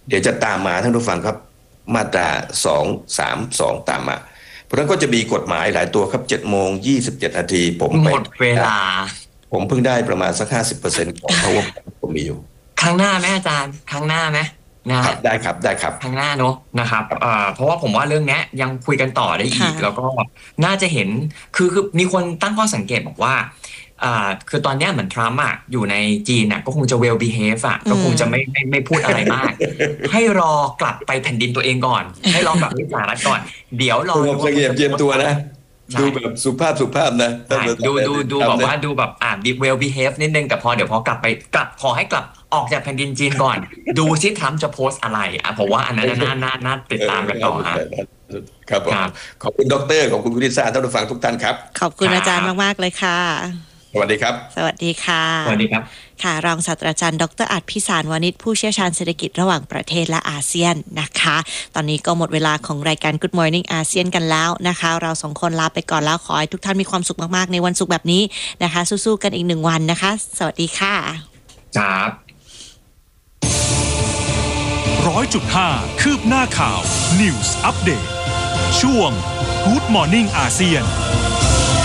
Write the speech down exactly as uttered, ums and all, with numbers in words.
เดี๋ยวจะตามมาท่านผู้ฟังครับมาตราสองสามสองตามมาเพราะฉะนั้นก็จะมีกฎหมายหลายตัวครับเจ็ดโมงยี่สิบเจ็ดนาทีผมหมดเวลาผมเพิ่งได้ประมาณสักห้าสิบเปอร์เซ็นต์ของ power ผมมีอยู่ครั้งหน้าไหมอาจารย์ครั้งหน้าไหมนะครับได้ครับได้ครับครั้งหน้าเนอะนะครับเพราะว่าผมว่าเรื่องนี้ยังคุยกันต่อได้อีกแล้วก็น่าจะเห็นคือคือมีคนตั้งข้อสังเกตบอกว่าอ่าคือตอนนี้เหมือนทรัมป์อ่ะอยู่ในจีนอ่ะก็คงจะ well behave อ่ะก็คงจะไม่ไม่ไม่พูดอะไรมากให้รอกลับไปแผ่นดินตัวเองก่อนให้รอกลับไปสหรัฐก่อนเดี๋ยวรอดูเงียบเยียมตัวนะดูแบบสุภาพสุภาพนะดูดูดูแบบว่าดูแบบอ่า well behave นิดนึงแต่พอเดี๋ยวพอกลับไปกลับขอให้กลับออกจากแผ่นดินจีนก่อนดูซิทรัมป์จะโพสอะไรอ่ะผมว่าอันนั้นน่าน่าน่าติดตามกันต่อฮะครับผมขอบคุณดรขอบคุณคุณลิซ่าท่านผู้ฟังทุกท่านครับขอบคุณอาจารย์มากๆเลยค่ะสวัสดีครับสวัสดีค่ะสวัสดีครับค่ะรองศาสตราจารย์ดร.อัฏฐพิสารวานิชผู้เชี่ยวชาญเศรษฐกิจระหว่างประเทศและอาเซียนนะคะตอนนี้ก็หมดเวลาของรายการ Good Morning อาเซียนกันแล้วนะคะเราสองคนลาไปก่อนแล้วขอให้ทุกท่านมีความสุขมากๆในวันศุกร์แบบนี้นะคะสู้ๆกันอีกหนึ่งวันนะคะสวัสดีค่ะครับร้อยจุดห้าคืบหน้าข่าว News Update ช่วง Good Morning อาเซียน